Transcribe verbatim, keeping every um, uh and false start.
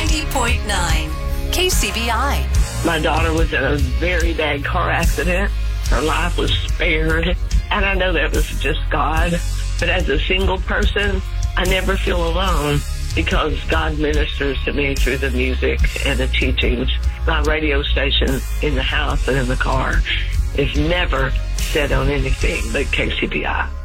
ninety point nine K C B I. My daughter was in a very bad car accident. Her life was spared. And I know that was just God. But as a single person, I never feel alone because God ministers to me through the music and the teachings. My radio station in the house and in the car is never set on anything but K C B I.